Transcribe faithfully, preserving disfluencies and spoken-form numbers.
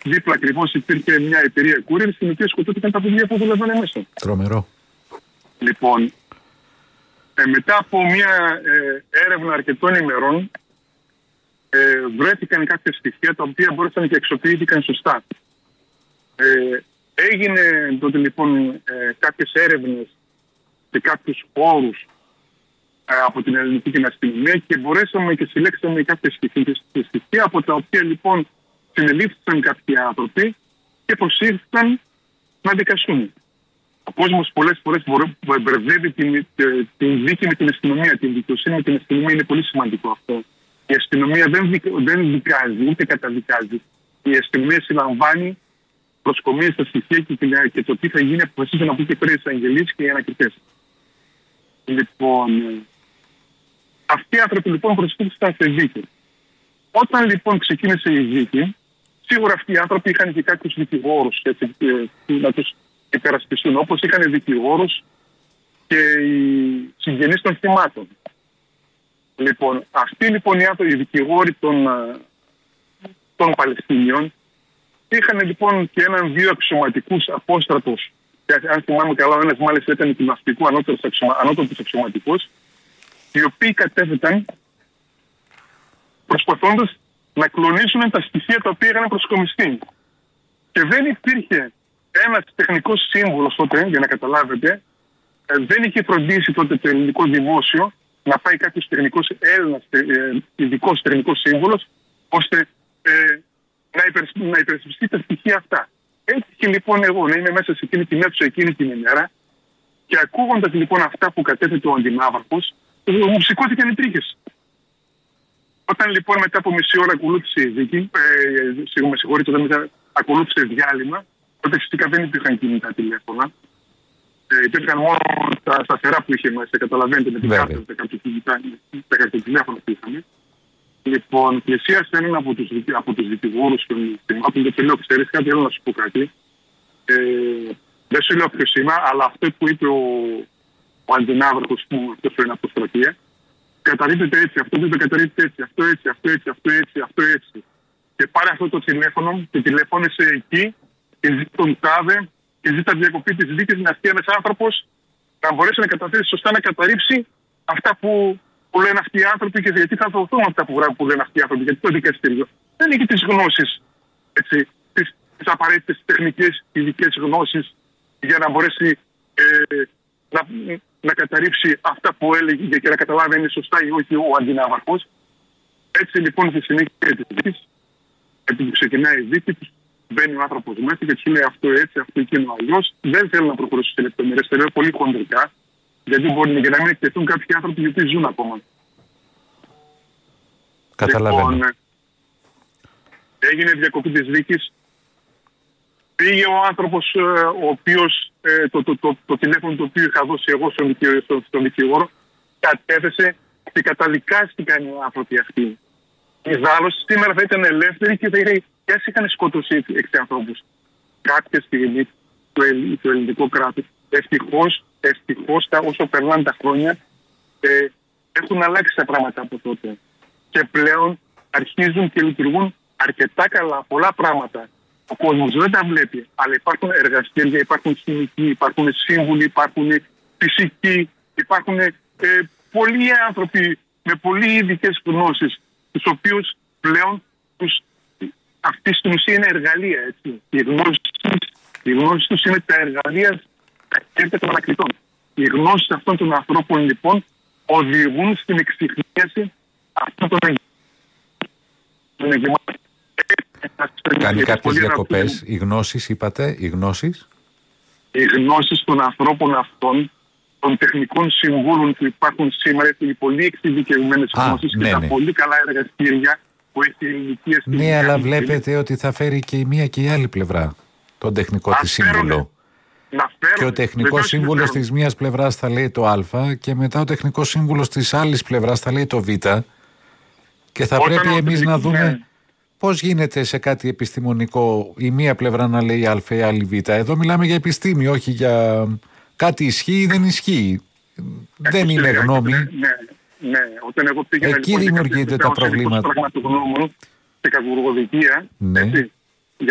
δίπλα ακριβώς υπήρχε μια εταιρεία courier στην οποία σκοτώθηκαν τα παιδιά που δουλεύανε μέσα. Τρομερό. Λοιπόν, ε, μετά από μια ε, έρευνα αρκετών ημερών, ε, βρέθηκαν κάποια στοιχεία τα οποία μπόρεσαν και εξοποιήθηκαν σωστά. Ε, έγινε τότε λοιπόν ε, κάποιες έρευνες σε κάποιους όρους ε, από την ελληνική την αστυνομία και μπορέσαμε και συλλέξαμε κάποιες στοιχεία από τα οποία λοιπόν συνελήφθησαν κάποιοι άνθρωποι και προσήλθαν να δικαστούν. Ο κόσμος πολλές φορές μπερδεύει την, την δίκη με την αστυνομία, την δικαιοσύνη με την αστυνομία. Είναι πολύ σημαντικό αυτό. Η αστυνομία δεν, δικ, δεν δικάζει, ούτε καταδικάζει. Η αστυνομία συλλαμβάνει, προσκομίζει στα στοιχεία και, και το τι θα γίνει αποφασίζει να πει και πέρα εισαγγελείς και οι ανακριτές. Λοιπόν, αυτοί οι άνθρωποι λοιπόν προσήλθαν σε δίκη. Όταν λοιπόν ξεκίνησε η δίκη, σίγουρα αυτοί οι άνθρωποι είχαν και κάποιους δικηγόρους να τους υπερασπιστούν, όπως είχαν δικηγόρους και οι συγγενείς των θυμάτων. Λοιπόν, αυτοί λοιπόν οι, άνθρωποι, οι δικηγόροι των, των Παλαιστινίων είχαν λοιπόν και έναν δύο αξιωματικούς απόστρατους. Και αν θυμάμαι καλά, ο ένας μάλιστα ήταν του ναυτικού ανώτατος αξιωματικός, οι οποίοι κατέθεταν προσπαθώντας να κλονίσουν τα στοιχεία τα οποία είχαν προσκομιστεί. Και δεν υπήρχε ένας τεχνικός σύμβουλος τότε, για να καταλάβετε, δεν είχε φροντίσει τότε το ελληνικό δημόσιο να πάει κάποιος τεχνικός Έλληνας, ειδικός τεχνικός σύμβουλος, ώστε ε, να, υπερ, να υπερασπιστεί τα στοιχεία αυτά. Έτυχε λοιπόν εγώ να είμαι μέσα σε εκείνη την αίθουσα εκείνη την ημέρα και ακούγοντας λοιπόν αυτά που κατέθετε ο αντινάβαρχος, μου σηκώθηκαν οι τρίχες. Όταν λοιπόν μετά από μισή ώρα ακολούθησε η δίκη, ε, με συγχωρείτε, όταν μετά ακολούθησε διάλειμμα, τότε φυσικά δεν υπήρχαν κινητά τηλέφωνα. Ε, υπήρχαν μόνο τα σταθερά που είχε μέσα, καταλαβαίνετε, με την κάρτα, τα καρτοτηλέφωνα που είχαμε. Λοιπόν, πλησίασε έναν από τους, από τους δικηγόρους των θυμάτων και του λέω, ξέρεις κάτι, θέλω να σου πω κάτι. Ε, δεν σου λέω ποιος είμαι, αλλά αυτό που είπε ο, ο αντινάβραχος που αυτός είναι από στρατεία, καταρρύπτεται έτσι, αυτό δεν το καταρρύπτεται έτσι, αυτό έτσι, αυτό έτσι, αυτό έτσι, αυτό έτσι. Και πάρε αυτό το τηλέφωνο και τηλεφώνησε εκεί και ζήτησε τον τάδε και ζήτησε διακοπή της δίκης να έρθει ένας άνθρωπος να μπορέσει να καταθέσει σωστά να καταρρύψει αυτά που, που λένε αυτοί οι άνθρωποι και γιατί θα δοθούν αυτά που, που λένε αυτοί οι άνθρωποι. Γιατί το δικαστήριο δεν έχει τις γνώσεις, έτσι, τις, τις απαραίτητες τεχνικές ειδικές γνώσεις για να μπορέσει ε, να, να καταρρύψει αυτά που έλεγε και να καταλάβει αν είναι σωστά ή όχι ο αντινάβαρχος. Έτσι λοιπόν στη συνέχεια της δίκης, επειδή ξεκινάει η δίκη, μπαίνει ο άνθρωπος μέσα και του λέει αυτό έτσι, αυτό εκείνο αλλιώς. Δεν θέλω να προχωρήσω σε λεπτομέρειες, θέλω πολύ χοντρικά, γιατί μπορεί και να μην εκτεθούν κάποιοι άνθρωποι οι οποίοι ζουν ακόμα. Καταλαβαίνω. Λοιπόν, έγινε διακοπή της δίκης. Πήγε ο άνθρωπος, ο οποίος, το, το, το, το, το τηλέφωνο το οποίο είχα δώσει εγώ στον, στον, στον δικηγόρο, κατέθεσε και καταδικάστηκαν οι άνθρωποι αυτοί. Ιδάλλως σήμερα θα ήταν ελεύθεροι και θα είχαν σκοτώσει έξι ανθρώπους. Κάποια στιγμή το, ελλ, το ελληνικό κράτος, ευτυχώς, ευτυχώς όσο περνάνε τα χρόνια, ε, έχουν αλλάξει τα πράγματα από τότε. Και πλέον αρχίζουν και λειτουργούν αρκετά καλά, πολλά πράγματα. Ο κόσμος δεν τα βλέπει, αλλά υπάρχουν εργαστήρια, υπάρχουν χημικοί, υπάρχουν σύμβουλοι, υπάρχουν φυσικοί, υπάρχουν ε, πολλοί άνθρωποι με πολύ ειδικές γνώσεις, τους οποίους πλέον τους, αυτή στην ουσία είναι εργαλεία. Έτσι. Οι γνώσεις, οι γνώσεις τους είναι τα εργαλεία τα κέρδη των ανακριτών. Οι γνώσεις αυτών των ανθρώπων λοιπόν οδηγούν στην εξυχνίαση αυτών των εγκλημάτων. Κάνει κάποιες διακοπές. Οι γνώσεις, είπατε, οι γνώσεις. Οι γνώσεις των ανθρώπων αυτών, των τεχνικών συμβούλων που υπάρχουν σήμερα, οι πολύ εξειδικευμένες γνώσεις ναι, και τα ναι. πολύ καλά εργαστήρια που έχει η ελληνική αστυνομία. Ναι, αλλά βλέπετε ότι θα φέρει και η μία και η άλλη πλευρά τον τεχνικό της σύμβουλο. Και ο τεχνικός σύμβουλος της μίας πλευράς θα λέει το Α και μετά ο τεχνικός σύμβουλος της άλλης πλευράς θα λέει το Β και θα Όταν πρέπει εμείς να δούμε ναι. πώς γίνεται σε κάτι επιστημονικό η μία πλευρά να λέει Α, η άλλη Β. Εδώ μιλάμε για επιστήμη, όχι για κάτι ισχύει ή δεν ισχύει. Δεν είναι γνώμη. Ναι, ναι. Όταν εγώ πήγαινα, εκεί λοιπόν, δημιουργείται τα προβλήματα. Πραγματογνώμων σε κακουργοδικία, ναι. έτσι,